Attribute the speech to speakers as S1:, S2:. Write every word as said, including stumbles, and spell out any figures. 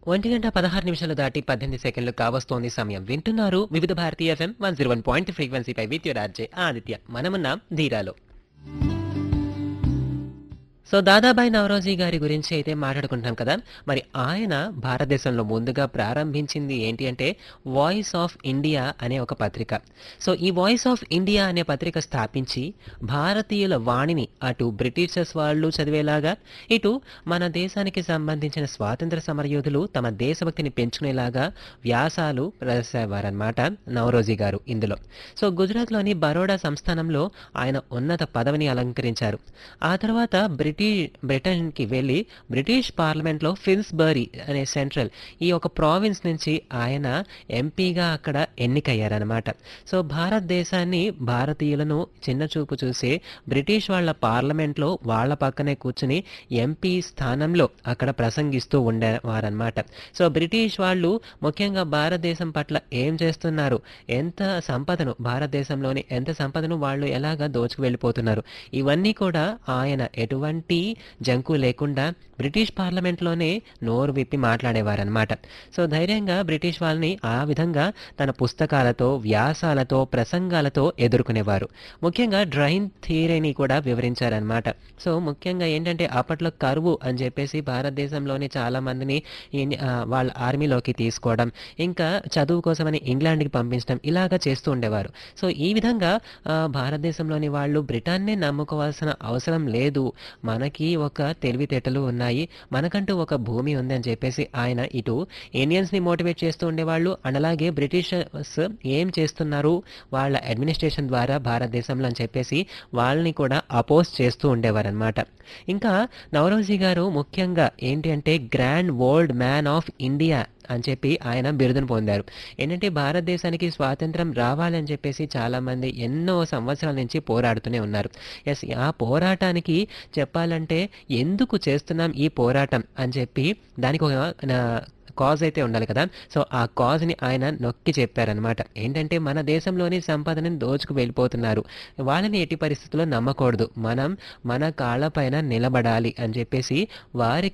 S1: ఒంటి గంట పదహారు నిమిషాలు దాటి పద్దెనిమిది సెకండ్లు కావస్తోంది సమయం. వింటున్నారు వివిధ భారతీయ FM one zero one point ఫ్రీక్వెన్సీపై with your RJ Aditya. మనమున్నాం ధీరాలో. సో దాదాబాయి నవరోజీ గారి గురించి అయితే మాట్లాడుకుంటున్నాం కదా. మరి ఆయన భారతదేశంలో ముందుగా ప్రారంభించింది ఏంటి అంటే వాయిస్ ఆఫ్ ఇండియా అనే ఒక పత్రిక. సో ఈ వాయిస్ ఆఫ్ ఇండియా అనే పత్రిక స్థాపించి భారతీయుల వాణిని అటు బ్రిటిషర్స్ వాళ్ళు చదివేలాగా, ఇటు మన దేశానికి సంబంధించిన స్వాతంత్ర సమరయోధులు తమ దేశభక్తిని పెంచుకునేలాగా వ్యాసాలు రాసేవారనమాట నవరోజీ గారు ఇందులో. సో గుజరాత్లోని బరోడా సంస్థానంలో ఆయన ఉన్నత పదవిని అలంకరించారు. ఆ తర్వాత బ్రిటిష్ బ్రిటన్కి వెళ్ళి బ్రిటిష్ పార్లమెంట్లో ఫిల్స్బరీ అనే సెంట్రల్ ఈ ఒక ప్రావిన్స్ నుంచి ఆయన ఎంపీగా అక్కడ ఎన్నికయ్యారనమాట. సో భారతదేశాన్ని భారతీయులను చిన్నచూపు చూసి బ్రిటిష్ వాళ్ళ పార్లమెంట్లో వాళ్ళ పక్కనే కూర్చుని ఎంపీ స్థానంలో అక్కడ ప్రసంగిస్తూ ఉండేవారనమాట. సో బ్రిటిష్ వాళ్ళు ముఖ్యంగా భారతదేశం పట్ల ఏం చేస్తున్నారు, ఎంత సంపదను భారతదేశంలోని ఎంత సంపదను వాళ్ళు ఎలాగా దోచుకు వెళ్ళిపోతున్నారు, ఇవన్నీ కూడా ఆయన ఎటువంటి జంకు లేకుండా బ్రిటిష్ పార్లమెంట్లోనే నోరు విప్పి మాట్లాడేవారనమాట. సో ధైర్యంగా బ్రిటిష్ వాళ్ళని ఆ విధంగా తన పుస్తకాలతో వ్యాసాలతో ప్రసంగాలతో ఎదుర్కొనేవారు. ముఖ్యంగా డ్రైన్ థియరీని కూడా వివరించారనమాట. సో ముఖ్యంగా ఏంటంటే అప్పట్లో కరువు అని చెప్పేసి భారతదేశంలోని చాలా మందిని వాళ్ళ ఆర్మీలోకి తీసుకోవడం, ఇంకా చదువు కోసమని ఇంగ్లాండ్కి పంపించడం ఇలాగా చేస్తూ ఉండేవారు. సో ఈ విధంగా భారతదేశంలోని వాళ్ళు బ్రిటన్నే నమ్ముకోవాల్సిన అవసరం లేదు, మనకి ఒక తెలివితేటలు ఉన్నాయి, మనకంటూ ఒక భూమి ఉంది అని చెప్పేసి ఆయన ఇటు ఇండియన్స్ని మోటివేట్ చేస్తూ ఉండేవాళ్ళు. అండ్ అలాగే బ్రిటిషర్స్ ఏం చేస్తున్నారు వాళ్ళ అడ్మినిస్ట్రేషన్ ద్వారా భారతదేశంలో అని చెప్పేసి వాళ్ళని కూడా అపోజ్ చేస్తూ ఉండేవారనమాట. ఇంకా నవరోజీ గారు ముఖ్యంగా ఏంటి అంటే grand world man of India అని చెప్పి ఆయన బిరుదును పొందారు. ఏంటంటే భారతదేశానికి స్వాతంత్రం రావాలని చెప్పేసి చాలామంది ఎన్నో సంవత్సరాల నుంచి పోరాడుతూనే ఉన్నారు. ఎస్, ఆ పోరాటానికి చెప్పాలంటే ఎందుకు చేస్తున్నాం ఈ పోరాటం అని చెప్పి దానికి ఒక కాజ్ అయితే ఉండాలి కదా. సో ఆ కాజ్ని ఆయన నొక్కి చెప్పారనమాట. ఏంటంటే మన దేశంలోని సంపదని దోచుకు వెళ్ళిపోతున్నారు, వాళ్ళని ఎట్టి పరిస్థితుల్లో నమ్మకూడదు, మనం మన కాళ్ళపైన నిలబడాలి అని చెప్పేసి వారికి